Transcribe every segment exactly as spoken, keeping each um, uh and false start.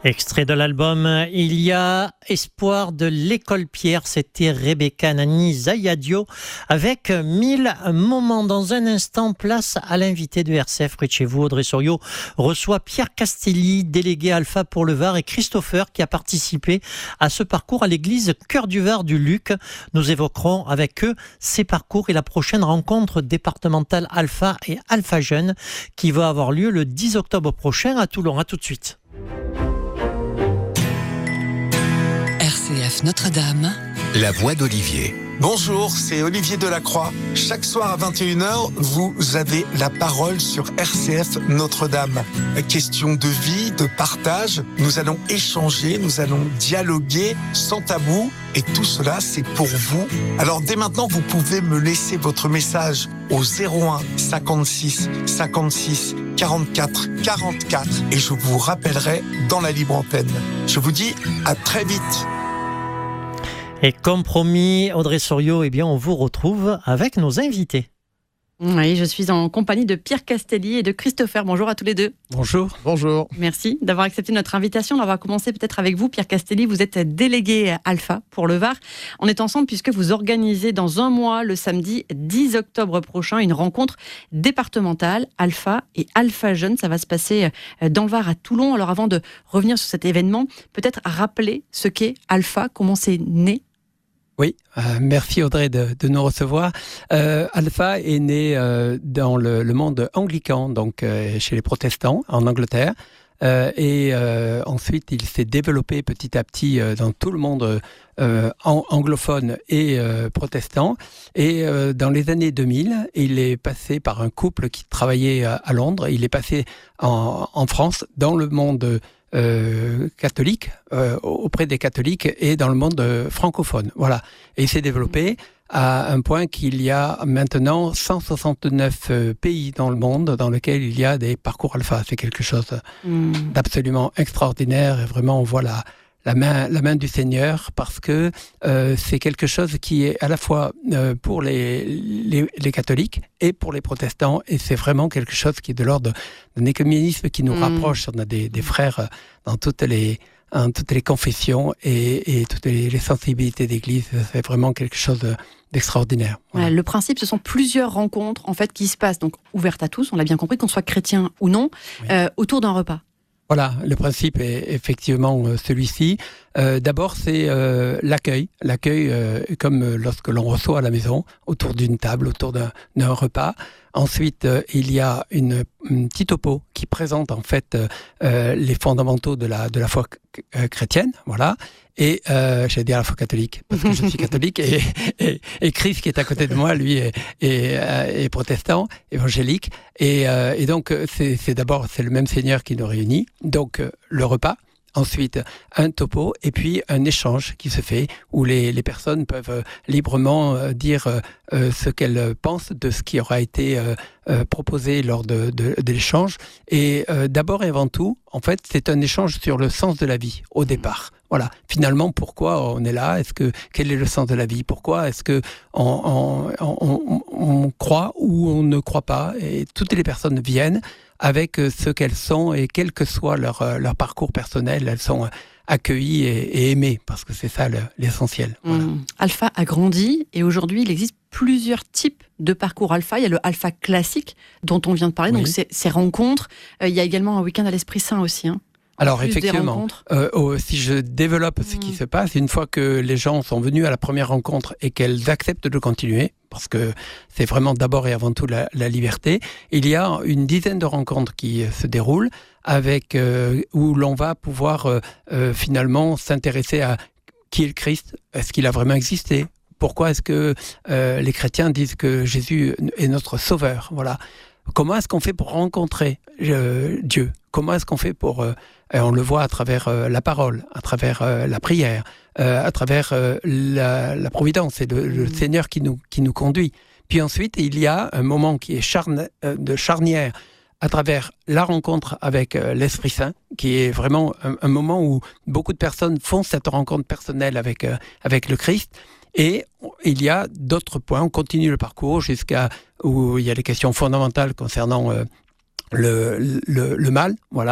Extrait de l'album Il y a espoir de l'école Pierre, c'était Rebecca Nani Zayadio avec mille moments. Dans un instant, place à l'invité de R C F près de chez vous. Audrey Souriau reçoit Pierre Castelli, délégué Alpha pour le Var, et Christopher qui a participé à ce parcours à l'église Cœur du Var du Luc. Nous évoquerons avec eux ces parcours et la prochaine rencontre départementale Alpha et Alpha Jeunes qui va avoir lieu le dix octobre prochain à Toulon. À tout de suite. R C F Notre-Dame, la voix d'Olivier. Bonjour, c'est Olivier Delacroix. Chaque soir à vingt et une heures, vous avez la parole sur R C F Notre-Dame. Question de vie, de partage, nous allons échanger, nous allons dialoguer sans tabou, et tout cela c'est pour vous. Alors dès maintenant, vous pouvez me laisser votre message au zéro un cinquante-six cinquante-six quarante-quatre quarante-quatre et je vous rappellerai dans la libre antenne. Je vous dis à très vite. Et comme promis, Audrey Souriau, eh bien, on vous retrouve avec nos invités. Oui, je suis en compagnie de Pierre Castelli et de Christopher. Bonjour à tous les deux. Bonjour. Bonjour. Merci d'avoir accepté notre invitation. On va commencer peut-être avec vous, Pierre Castelli. Vous êtes délégué Alpha pour le Var. On est ensemble puisque vous organisez dans un mois, le samedi dix octobre prochain, une rencontre départementale Alpha et Alpha Jeunes. Ça va se passer dans le Var à Toulon. Alors avant de revenir sur cet événement, peut-être rappeler ce qu'est Alpha, comment c'est né. Oui, euh, merci Audrey de, de nous recevoir. Euh, Alpha est né euh, dans le, le monde anglican, donc euh, chez les protestants en Angleterre. Euh, et euh, ensuite, il s'est développé petit à petit euh, dans tout le monde euh, an- anglophone et euh, protestant. Et euh, dans les années deux mille, il est passé par un couple qui travaillait à, à Londres. Il est passé en, en France, dans le monde Euh, catholique, euh, auprès des catholiques et dans le monde euh, francophone. Voilà. Et il s'est développé à un point qu'il y a maintenant cent soixante-neuf euh, pays dans le monde dans lesquels il y a des parcours Alpha. C'est quelque chose mmh. d'absolument extraordinaire et vraiment on voit la, la, main, la main du Seigneur parce que euh, c'est quelque chose qui est à la fois euh, pour les, les, les catholiques et pour les protestants et c'est vraiment quelque chose qui est de l'ordre d'un écuménisme qui nous mmh. rapproche. On a des, des frères dans toutes les, dans toutes les confessions et, et toutes les, les sensibilités d'église. C'est vraiment quelque chose d'extraordinaire. Voilà. Le principe, ce sont plusieurs rencontres en fait, qui se passent, donc ouvertes à tous, on l'a bien compris, qu'on soit chrétien ou non, oui. euh, autour d'un repas. Voilà, le principe est effectivement euh, celui-ci. Euh, d'abord, c'est euh, l'accueil. L'accueil, euh, comme lorsque l'on reçoit à la maison, autour d'une table, autour d'un, d'un repas. Ensuite, euh, il y a une, une petite topo qui présente en fait euh, les fondamentaux de la, de la foi c- chrétienne, voilà. Et euh, j'ai dit à la foi catholique, parce que je suis catholique, et, et, et Chris qui est à côté de moi, lui, est, est, est protestant, évangélique. Et, euh, et donc, c'est, c'est d'abord, c'est le même Seigneur qui nous réunit. Donc, euh, le repas. Ensuite, un topo et puis un échange qui se fait où les, les personnes peuvent euh, librement euh, dire euh, ce qu'elles pensent de ce qui aura été euh, euh, proposé lors de, de, de l'échange. Et euh, d'abord et avant tout, en fait, c'est un échange sur le sens de la vie au départ. Voilà. Finalement, pourquoi on est là ? Est-ce que quel est le sens de la vie ? Pourquoi est-ce que on, on, on, on croit ou on ne croit pas ? Et toutes les personnes viennent avec ce qu'elles sont et quel que soit leur, leur parcours personnel, elles sont accueillies et, et aimées, parce que c'est ça le, l'essentiel. Voilà. Mmh. Alpha a grandi et aujourd'hui, il existe plusieurs types de parcours Alpha. Il y a le Alpha classique dont on vient de parler, oui. donc ces, ces rencontres. Euh, il y a également un week-end à l'Esprit Saint aussi, hein. Alors effectivement, euh, oh, si je développe ce mmh. qui se passe, une fois que les gens sont venus à la première rencontre et qu'elles acceptent de continuer, parce que c'est vraiment d'abord et avant tout la, la liberté, il y a une dizaine de rencontres qui se déroulent avec euh, où l'on va pouvoir euh, euh, finalement s'intéresser à qui est le Christ, est-ce qu'il a vraiment existé ? Pourquoi est-ce que euh, les chrétiens disent que Jésus est notre sauveur ? Voilà. Comment est-ce qu'on fait pour rencontrer euh, Dieu ? Comment est-ce qu'on fait pour... Euh, on le voit à travers euh, la parole, à travers euh, la prière, euh, à travers euh, la, la providence. C'est le, le Seigneur qui nous, qui nous conduit. Puis ensuite, il y a un moment qui est charne, euh, de charnière à travers la rencontre avec euh, l'Esprit Saint, qui est vraiment un, un moment où beaucoup de personnes font cette rencontre personnelle avec, euh, avec le Christ. Et il y a d'autres points, on continue le parcours jusqu'à où il y a les questions fondamentales concernant euh, le, le, le mal, voilà,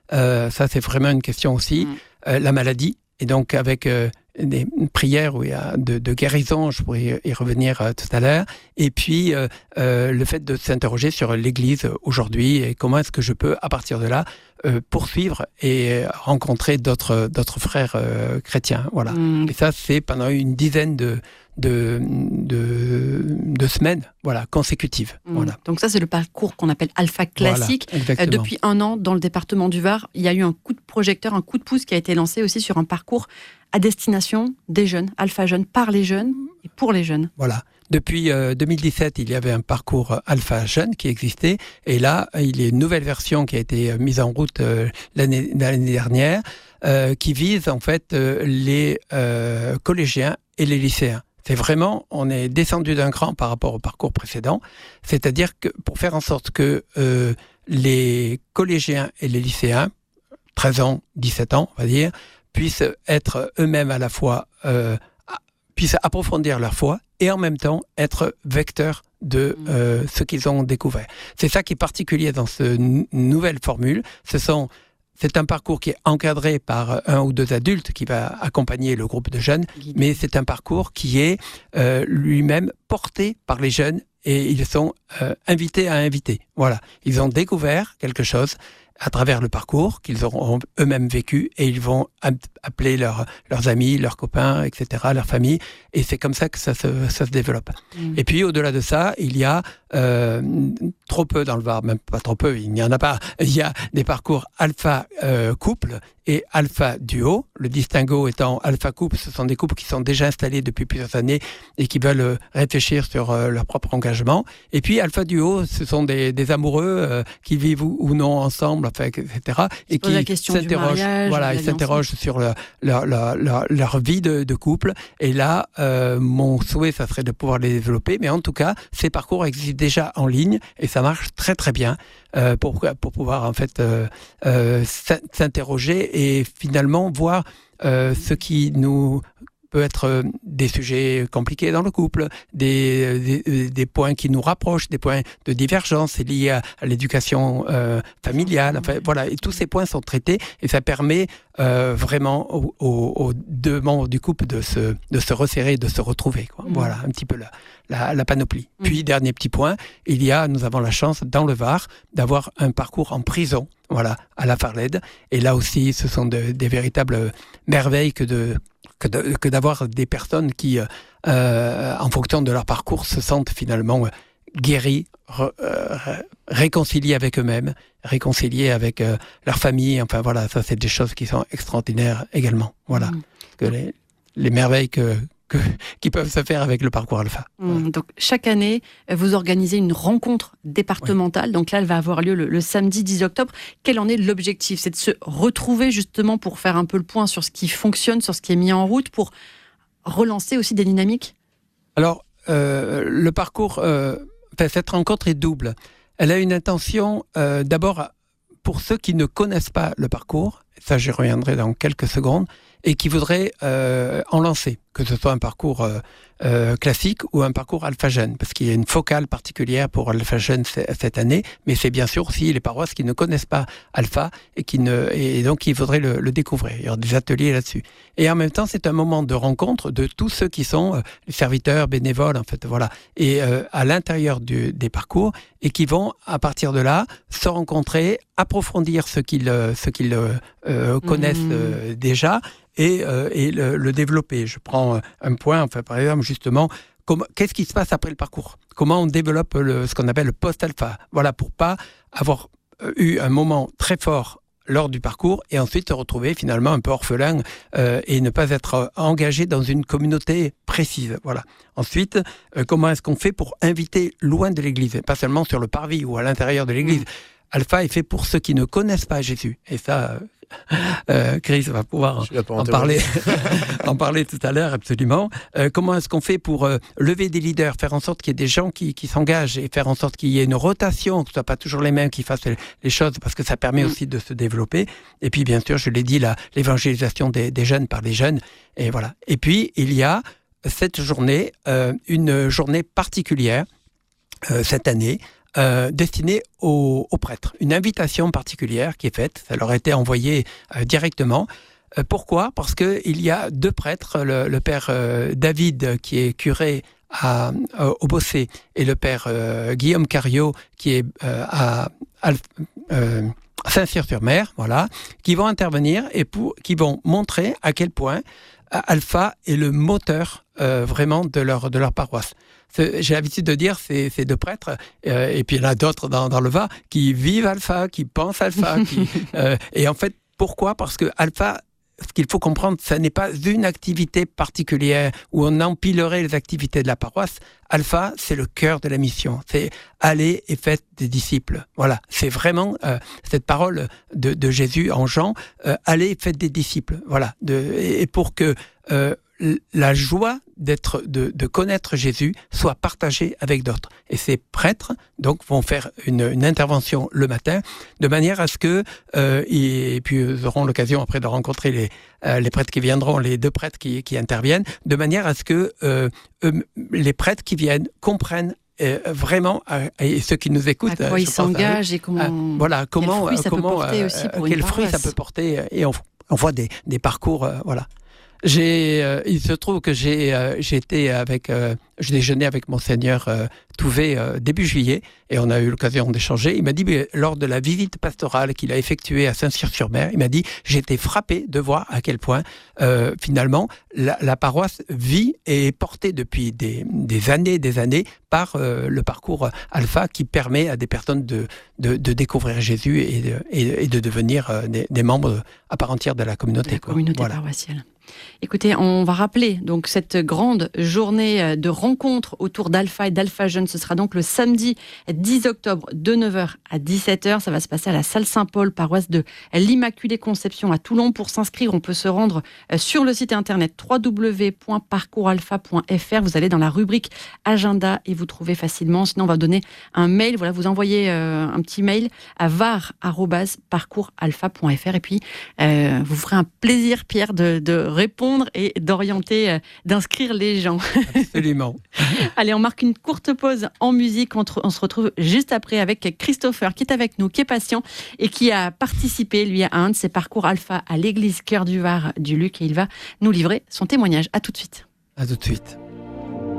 Euh, ça, c'est vraiment une question aussi. Mmh. Euh, la maladie, et donc avec euh, des prières où il y a de, de guérison, je pourrais y revenir euh, tout à l'heure, et puis euh, euh, le fait de s'interroger sur l'Église aujourd'hui et comment est-ce que je peux, à partir de là, euh, poursuivre et rencontrer d'autres, d'autres frères euh, chrétiens. Voilà. Mmh. Et ça, c'est pendant une dizaine de, de, de, de semaines voilà, consécutives. Mmh. Voilà. Donc ça, c'est le parcours qu'on appelle Alpha Classique. Voilà, euh, depuis un an, dans le département du Var, il y a eu un coup de projecteur, un coup de pouce qui a été lancé aussi sur un parcours à destination des jeunes, Alpha Jeunes, par les jeunes et pour les jeunes. Voilà. Depuis euh, deux mille dix-sept, il y avait un parcours Alpha Jeunes qui existait. Et là, il y a une nouvelle version qui a été mise en route euh, l'année, l'année dernière, euh, qui vise en fait euh, les euh, collégiens et les lycéens. C'est vraiment, on est descendu d'un cran par rapport au parcours précédent. C'est-à-dire que pour faire en sorte que euh, les collégiens et les lycéens, treize ans, dix-sept ans, on va dire, puissent être eux-mêmes à la fois, euh, puissent approfondir leur foi et en même temps être vecteurs de euh, ce qu'ils ont découvert. C'est ça qui est particulier dans cette n- nouvelle formule. Ce sont, c'est un parcours qui est encadré par un ou deux adultes qui va accompagner le groupe de jeunes, mais c'est un parcours qui est euh, lui-même porté par les jeunes et ils sont euh, invités à inviter. Voilà, ils ont découvert quelque chose à travers le parcours qu'ils auront eux-mêmes vécu et ils vont appeler leurs, leurs amis, leurs copains, et cetera, leur famille. Et c'est comme ça que ça se, ça se développe. Mmh. Et puis, au-delà de ça, il y a euh, trop peu dans le Var, même pas trop peu, il n'y en a pas. Il y a des parcours alpha euh, couple et alpha duo. Le distinguo étant alpha couple, ce sont des couples qui sont déjà installés depuis plusieurs années et qui veulent euh, réfléchir sur euh, leur propre engagement. Et puis, alpha duo, ce sont des, des amoureux euh, qui vivent ou, ou non ensemble, enfin, et cetera. Et qui s'interrogent, voilà, ils s'interrogent sur le, leur, leur, leur, leur vie de, de couple. Et là, euh, mon souhait, ça serait de pouvoir les développer. Mais en tout cas, ces parcours existent déjà en ligne et ça marche très très bien euh, pour, pour pouvoir en fait euh, euh, s'interroger et finalement voir euh, ce qui nous peut être des sujets compliqués dans le couple, des, des, des points qui nous rapprochent, des points de divergence liés à, à l'éducation euh, familiale. Enfin, voilà, et tous ces points sont traités et ça permet euh, vraiment aux, aux, aux deux membres du couple de se, de se resserrer, de se retrouver. Quoi. Mmh. Voilà, un petit peu la, la, la panoplie. Mmh. Puis, dernier petit point, il y a, nous avons la chance dans le Var d'avoir un parcours en prison, voilà, à la Farled. Et là aussi, ce sont de, des véritables merveilles que de Que, de, que d'avoir des personnes qui, euh, en fonction de leur parcours, se sentent finalement guéris, re, euh, réconciliés avec eux-mêmes, réconciliés avec euh, leur famille. Enfin voilà, ça c'est des choses qui sont extraordinaires également. Voilà, mmh. que les, les merveilles que, que, qui peuvent se faire avec le parcours Alpha. Mmh, voilà. Donc chaque année, vous organisez une rencontre départementale. Oui. Donc là, elle va avoir lieu le, le samedi dix octobre. Quel en est l'objectif ? C'est de se retrouver justement pour faire un peu le point sur ce qui fonctionne, sur ce qui est mis en route, pour relancer aussi des dynamiques ? Alors, euh, le parcours, euh, enfin, cette rencontre est double. Elle a une intention, euh, d'abord, pour ceux qui ne connaissent pas le parcours, ça j'y reviendrai dans quelques secondes, et qui voudraient euh, en lancer, que ce soit un parcours euh, euh, classique ou un parcours Alpha Jeune, parce qu'il y a une focale particulière pour Alpha Jeune c- cette année, mais c'est bien sûr aussi les paroisses qui ne connaissent pas Alpha et, qui ne, et donc qui voudraient le, le découvrir. Il y aura des ateliers là-dessus. Et en même temps, c'est un moment de rencontre de tous ceux qui sont euh, les serviteurs, bénévoles, en fait, voilà, et euh, à l'intérieur du, des parcours, et qui vont, à partir de là, se rencontrer, approfondir ce qu'ils, ce qu'ils euh, connaissent mmh. euh, déjà, et, euh, et le, le développer. Je prends un point, enfin, par exemple, justement, comment, qu'est-ce qui se passe après le parcours ? Comment on développe le, ce qu'on appelle le post-alpha ? Voilà, pour pas avoir eu un moment très fort lors du parcours et ensuite se retrouver finalement un peu orphelin euh, et ne pas être engagé dans une communauté précise. Voilà. Ensuite, euh, comment est-ce qu'on fait pour inviter loin de l'Église, pas seulement sur le parvis ou à l'intérieur de l'Église. Mmh. Alpha est fait pour ceux qui ne connaissent pas Jésus. Et ça, euh, Chris va pouvoir en, en parler, en parler tout à l'heure, absolument. Euh, comment est-ce qu'on fait pour euh, lever des leaders, faire en sorte qu'il y ait des gens qui, qui s'engagent et faire en sorte qu'il y ait une rotation, que ce ne soit pas toujours les mêmes qui fassent les, les choses, parce que ça permet mmh. aussi de se développer. Et puis, bien sûr, je l'ai dit, la, l'évangélisation des, des jeunes par les jeunes. Et voilà. Et puis, il y a cette journée, euh, une journée particulière, euh, cette année, euh, destinée aux, aux prêtres. Une invitation particulière qui est faite, ça leur a été envoyé euh, directement. Euh, pourquoi ? Parce qu'il y a deux prêtres, le, le père euh, David qui est curé à, à, au Bossé et le père euh, Guillaume Cariot qui est euh, à, à euh, Saint-Cyr-sur-Mer, voilà, qui vont intervenir et pour, qui vont montrer à quel point Alpha est le moteur euh, vraiment de leur, de leur paroisse. C'est, j'ai l'habitude de dire, ces, ces deux prêtres, euh, et puis il y en a d'autres dans, dans le Var, qui vivent Alpha, qui pensent Alpha. qui, euh, et en fait, pourquoi ? Parce que Alpha, ce qu'il faut comprendre, ce n'est pas une activité particulière où on empilerait les activités de la paroisse. Alpha, c'est le cœur de la mission. C'est aller et faites des disciples. Voilà, c'est vraiment euh, cette parole de, de Jésus en Jean. Euh, allez et faites des disciples. Voilà, de, et, et pour que euh, la joie d'être, de, de connaître Jésus soit partagée avec d'autres. Et ces prêtres donc vont faire une, une intervention le matin, de manière à ce que euh, et, et puis ils auront l'occasion après de rencontrer les, euh, les prêtres qui viendront, les deux prêtres qui, qui interviennent, de manière à ce que euh, eux, les prêtres qui viennent comprennent Euh, vraiment, euh, et ceux qui nous écoutent, à quoi ils s'engagent et comment, euh, voilà, comment, quel fruit ça comment, peut porter euh, aussi pour quel une fruit ça paroisse. peut porter, et on, on voit des, des parcours, euh, voilà. J'ai, euh, il se trouve que j'ai, euh, j'ai été avec, euh, je déjeunais avec Monseigneur euh, Touvet euh, début juillet, et on a eu l'occasion d'échanger. Il m'a dit, mais, lors de la visite pastorale qu'il a effectuée à Saint-Cyr-sur-Mer, il m'a dit, j'ai été frappé de voir à quel point, euh, finalement, la, la paroisse vit et est portée depuis des, des années, des années, par euh, le parcours Alpha qui permet à des personnes de, de, de découvrir Jésus et de, et, et de devenir euh, des, des membres à part entière de la communauté. De la quoi. communauté Voilà. paroissiale. Écoutez, on va rappeler donc cette grande journée de rencontres autour d'Alpha et d'Alpha Jeunes. Ce sera donc le samedi dix octobre de neuf heures à dix-sept heures. Ça va se passer à la salle Saint-Paul, paroisse de l'Immaculée Conception à Toulon. Pour s'inscrire, on peut se rendre sur le site internet w w w point parcours alpha point f r. Vous allez dans la rubrique agenda et vous trouvez facilement. Sinon, on va donner un mail. Voilà, vous envoyez euh, un petit mail à var arobase parcours alpha point f r et puis euh, vous ferez un plaisir, Pierre, de, de répondre et d'orienter, euh, d'inscrire les gens. Absolument. Allez, on marque une courte pause en musique. On, tr- on se retrouve juste après avec Christopher qui est avec nous, qui est patient et qui a participé, lui, à un de ses parcours Alpha à l'église Cœur du Var du Luc, et il va nous livrer son témoignage. À tout de suite. À tout de suite.